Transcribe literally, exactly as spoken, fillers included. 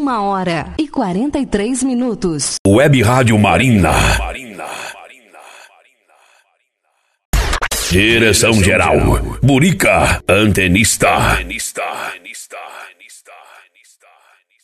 Uma hora e quarenta e três minutos. Web Rádio Marina. Direção geral, Burica, antenista.